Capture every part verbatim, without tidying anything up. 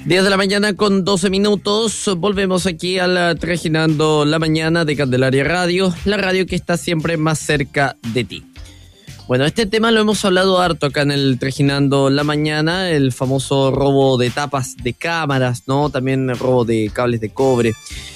diez de la mañana con doce minutos, volvemos aquí al Trajinando la Mañana de Candelaria Radio, la radio que está siempre más cerca de ti. Bueno, este tema lo hemos hablado harto acá en el Trajinando la Mañana, el famoso robo de tapas de cámaras, ¿no? También el robo de cables de cobre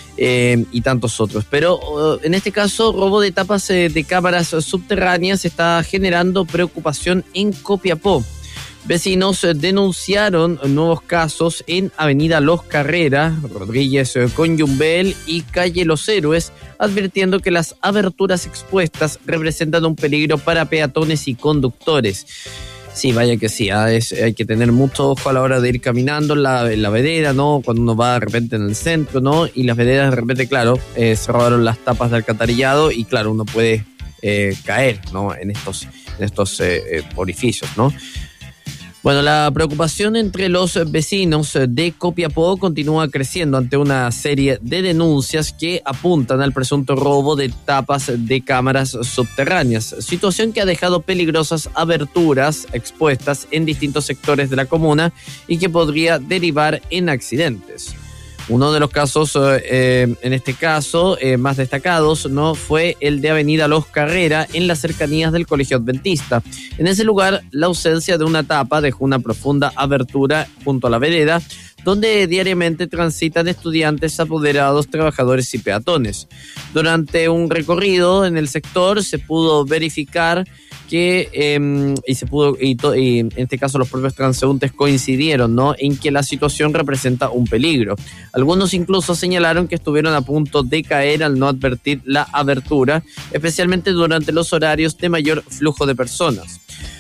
eh, y tantos otros. Pero uh, en este caso, robo de tapas eh, de cámaras subterráneas está generando preocupación en Copiapó. Vecinos denunciaron nuevos casos en Avenida Los Carreras, Rodríguez con Yumbel y Calle Los Héroes, advirtiendo que las aberturas expuestas representan un peligro para peatones y conductores. Sí, vaya que sí, ¿eh? es, hay que tener mucho ojo a la hora de ir caminando en la, en la vereda, ¿no? Cuando uno va de repente en el centro, ¿no? Y las veredas de repente, claro, eh, se robaron las tapas de alcantarillado y claro, uno puede eh, caer, ¿no? En estos, en estos eh, eh, orificios, ¿no? Bueno, la preocupación entre los vecinos de Copiapó continúa creciendo ante una serie de denuncias que apuntan al presunto robo de tapas de cámaras subterráneas, situación que ha dejado peligrosas aberturas expuestas en distintos sectores de la comuna y que podría derivar en accidentes. Uno de los casos, eh, en este caso, eh, más destacados, ¿no? fue el de Avenida Los Carreras, en las cercanías del Colegio Adventista. En ese lugar, la ausencia de una tapa dejó una profunda abertura junto a la vereda, donde diariamente transitan estudiantes, apoderados, trabajadores y peatones. Durante un recorrido en el sector se pudo verificar que, eh, y se pudo, y, to, y en este caso los propios transeúntes coincidieron, ¿no?, en que la situación representa un peligro. Algunos incluso señalaron que estuvieron a punto de caer al no advertir la abertura, especialmente durante los horarios de mayor flujo de personas.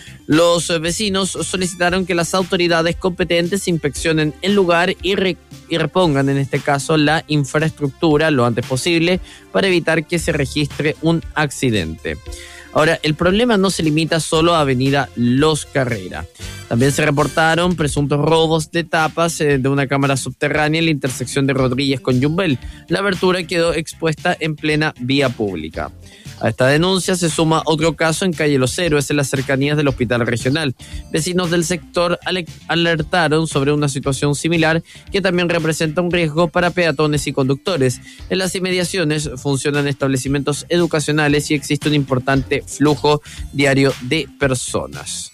Los vecinos solicitaron que las autoridades competentes inspeccionen el lugar y, re, y repongan, en este caso, la infraestructura lo antes posible para evitar que se registre un accidente. Ahora, el problema no se limita solo a Avenida Los Carreras. También se reportaron presuntos robos de tapas eh, de una cámara subterránea en la intersección de Rodríguez con Yumbel. La abertura quedó expuesta en plena vía pública. A esta denuncia se suma otro caso en Calle Los Héroes, en las cercanías del Hospital Regional. Vecinos del sector alertaron sobre una situación similar que también representa un riesgo para peatones y conductores. En las inmediaciones funcionan establecimientos educacionales y existe un importante flujo diario de personas.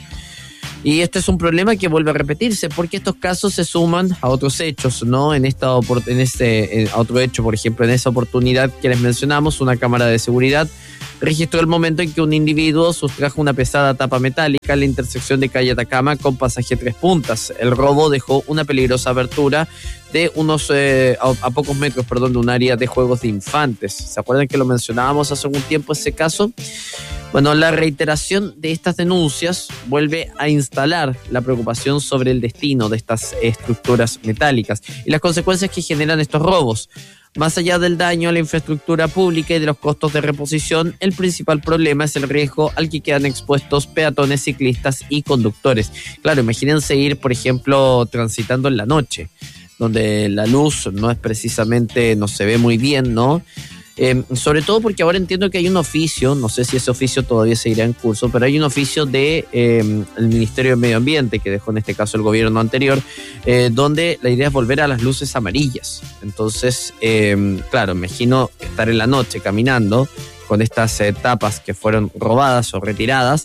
Y este es un problema que vuelve a repetirse porque estos casos se suman a otros hechos, ¿no? En esta en este en otro hecho, por ejemplo, en esa oportunidad que les mencionamos, una cámara de seguridad registró el momento en que un individuo sustrajo una pesada tapa metálica en la intersección de calle Atacama con pasaje Tres Puntas. El robo dejó una peligrosa abertura de unos eh, a, a pocos metros, perdón, de un área de juegos de infantes. ¿Se acuerdan que lo mencionábamos hace algún tiempo ese caso? Bueno, la reiteración de estas denuncias vuelve a instalar la preocupación sobre el destino de estas estructuras metálicas y las consecuencias que generan estos robos. Más allá del daño a la infraestructura pública y de los costos de reposición, el principal problema es el riesgo al que quedan expuestos peatones, ciclistas y conductores. Claro, imagínense ir, por ejemplo, transitando en la noche, donde la luz no es precisamente, no se ve muy bien, ¿no? Eh, sobre todo porque ahora entiendo que hay un oficio, no sé si ese oficio todavía seguirá en curso, pero hay un oficio de eh, el Ministerio de Medio Ambiente, que dejó en este caso el gobierno anterior, eh, donde la idea es volver a las luces amarillas. Entonces, eh, claro, imagino estar en la noche caminando con estas eh, tapas que fueron robadas o retiradas,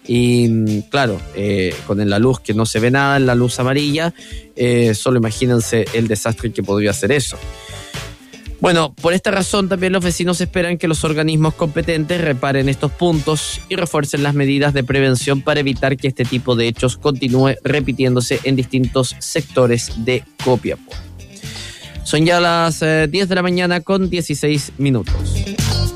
y claro, eh, con la luz que no se ve nada, en la luz amarilla, eh, solo imagínense el desastre que podría ser eso. Bueno, por esta razón también los vecinos esperan que los organismos competentes reparen estos puntos y refuercen las medidas de prevención para evitar que este tipo de hechos continúe repitiéndose en distintos sectores de Copiapó. Son ya las eh, diez de la mañana con dieciséis minutos.